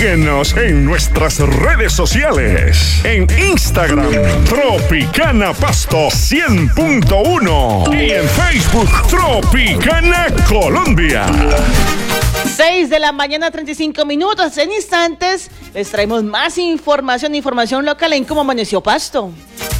Síguenos en nuestras redes sociales. En Instagram, Tropicana Pasto 100.1. Y en Facebook, Tropicana Colombia. 6 de la mañana, 35 minutos. En instantes les traemos más información local en cómo amaneció Pasto.